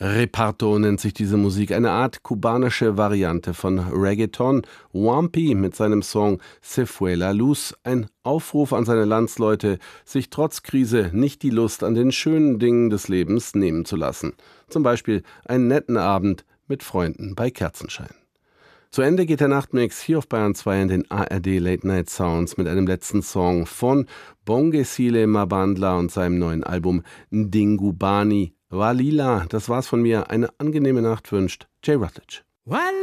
Reparto nennt sich diese Musik, eine Art kubanische Variante von Reggaeton. Wampi mit seinem Song Se fue la luz, ein Aufruf an seine Landsleute, sich trotz Krise nicht die Lust an den schönen Dingen des Lebens nehmen zu lassen. Zum Beispiel einen netten Abend mit Freunden bei Kerzenschein. Zu Ende geht der Nachtmix hier auf Bayern 2 in den ARD Late Night Sounds mit einem letzten Song von Bongesile Mabandla und seinem neuen Album Ndingubani Walila. Das war's von mir. Eine angenehme Nacht wünscht Jay Rutledge.